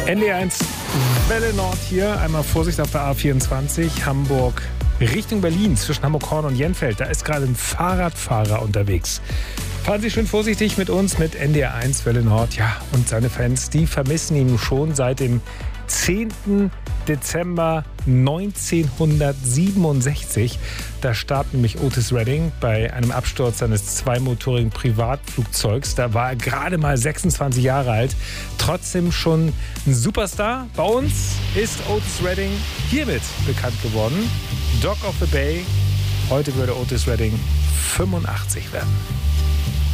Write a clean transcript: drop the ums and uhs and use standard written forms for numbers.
NDR1 Welle Nord hier. Einmal Vorsicht auf der A24 Hamburg Richtung Berlin zwischen Hamburg-Horn und Jenfeld. Da ist gerade ein Fahrradfahrer unterwegs. Fahren Sie schön vorsichtig mit uns, mit NDR1 Welle Nord. Ja, und seine Fans, die vermissen ihn schon seit dem 10. Dezember 1967. Da starb nämlich Otis Redding bei einem Absturz seines zweimotorigen Privatflugzeugs. Da war er gerade mal 26 Jahre alt. Trotzdem schon ein Superstar. Bei uns ist Otis Redding hiermit bekannt geworden. Dog of the Bay. Heute würde Otis Redding 85 werden.